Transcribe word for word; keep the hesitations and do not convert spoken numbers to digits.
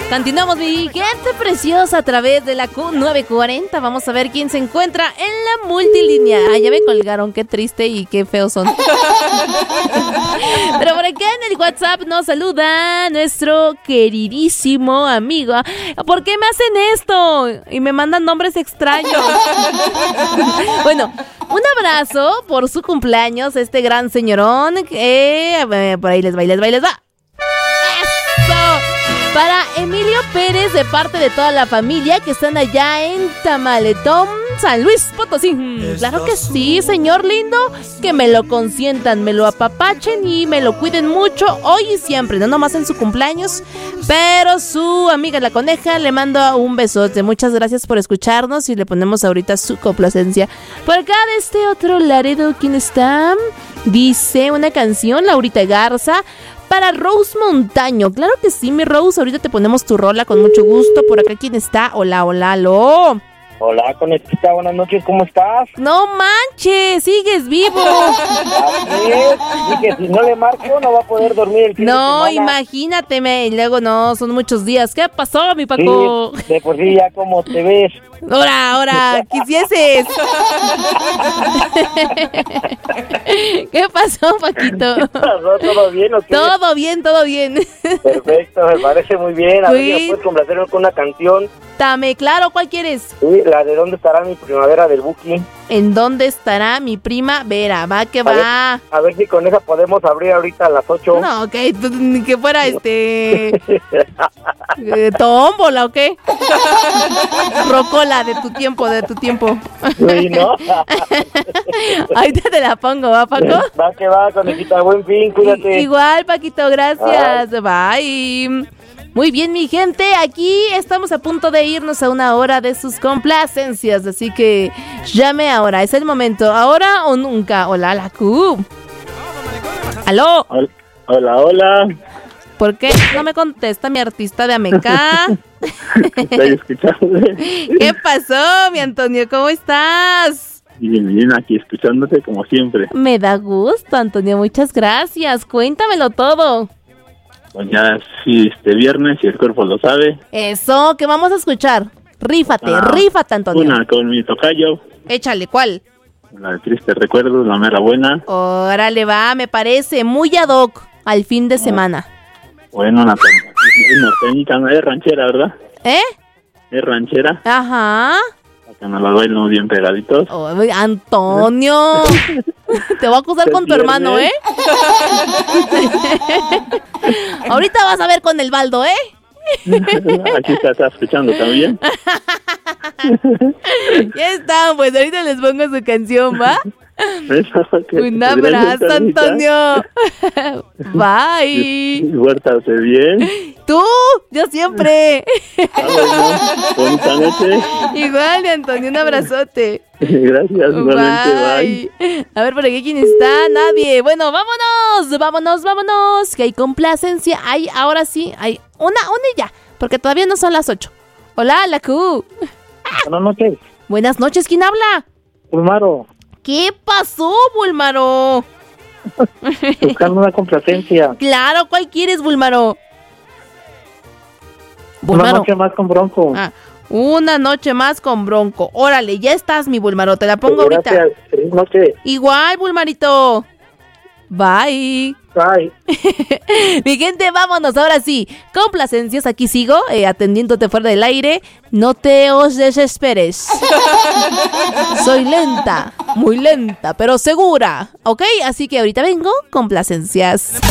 Continuamos, mi gente preciosa, a través de la Q nueve cuarenta. Vamos a ver quién se encuentra en la multilínea. Ah, ya me colgaron, qué triste y qué feos son. Pero por acá en el WhatsApp nos saluda nuestro queridísimo amigo. ¿Por qué me hacen esto? Y me mandan nombres extraños. Bueno, un abrazo por su cumpleaños, este gran señorón. Eh, por ahí les va, y les va, y les va. ¡Eso! Para Emilio Pérez, de parte de toda la familia que están allá en Tamaletón, San Luis Potosí. Claro que sí, señor lindo. Que me lo consientan, me lo apapachen y me lo cuiden mucho hoy y siempre. No nomás en su cumpleaños, pero su amiga la coneja le mando un besote. Muchas gracias por escucharnos y le ponemos ahorita su complacencia. Por acá de este otro Laredo, ¿quién está? Dice una canción, Laurita Garza. Para Rose Montaño, claro que sí, mi Rose, ahorita te ponemos tu rola con mucho gusto. Por acá, ¿quién está? Hola, hola, aló. Hola, Conejita, buenas noches, ¿cómo estás? No manches, sigues vivo. Así es, y que si no le marco no va a poder dormir el fin No, de semana. Imagínate, y luego no, son muchos días. ¿Qué pasó, mi Paco? Sí, de por sí ya como te ves. Ahora, ahora, quisieses. ¿Qué pasó, Paquito? ¿Todo bien o qué? Todo bien, todo bien. Perfecto, me parece muy bien. A ver si me puedes complacerme con una canción. Dame, claro, ¿cuál quieres? Sí, la de ¿Dónde estará mi primavera del Buki? ¿En dónde estará mi prima Vera? Va que va. A ver, a ver si con esa podemos abrir ahorita a las ocho. No, ok, ni que fuera este... eh, ¿Tómbola o qué? Rocola de tu tiempo, de tu tiempo. Sí, ¿no? Ahorita te la pongo, ¿va, Paco? Va que va, Conejita, buen fin, cuídate. Igual, Paquito, gracias. Bye. Bye. Muy bien, mi gente, aquí estamos a punto de irnos a una hora de sus complacencias, así que llame ahora, es el momento, ahora o nunca. Hola, la Q. ¿Aló? Hola, hola. ¿Por qué no me contesta mi artista de Ameca? Estoy escuchando. ¿Qué pasó, mi Antonio? ¿Cómo estás? Bien, bien, aquí escuchándote como siempre. Me da gusto, Antonio, muchas gracias. Cuéntamelo todo. Pues ya sí, este viernes, si el cuerpo lo sabe. Eso, ¿qué vamos a escuchar? Rífate, Ah, rífate, Antonio. Una con mi tocayo. Échale, ¿cuál? La de Triste Recuerdos, la mera buena. Órale, va, me parece muy ad hoc al fin de semana. Bueno, una norteñita, no es ranchera, ¿verdad? ¿Eh? Es ranchera. Ajá. Para que nos la bailemos bien pegaditos. Oh, Antonio, te voy a acusar con tu viernes. hermano, ¿eh? Ahorita vas a ver con el Baldo, ¿eh? Aquí está, está escuchando también. Ya está, pues ahorita les pongo su canción, ¿va? Un abrazo, Antonio. Bye. Huértate bien. Tú, yo siempre. Ah, bueno. Bonita noche. Igual, Antonio, un abrazote. Gracias, igualmente, bye. Bye. A ver, por aquí, ¿quién está? Nadie. Bueno, vámonos, vámonos, vámonos. Que hay complacencia. Hay, ahora sí, hay una, una y ya. Porque todavía no son las ocho. Hola, la Q. Buenas noches. Buenas noches, ¿quién habla? Bulmaro. ¿Qué pasó, Bulmaro? Buscando una complacencia. Claro, ¿cuál quieres, Bulmaro? Bulmaro. Una noche más con Bronco. Ah, una noche más con Bronco. Órale, ya estás, mi Bulmaro, te la pongo Gracias. ahorita. Feliz noche. Igual, Bulmarito. Bye. Bye. Mi gente, vámonos, ahora sí. Complacencias, aquí sigo, eh, atendiéndote fuera del aire. No te os desesperes. Soy lenta, muy lenta, pero segura. ¿Ok? Así que ahorita vengo, complacencias.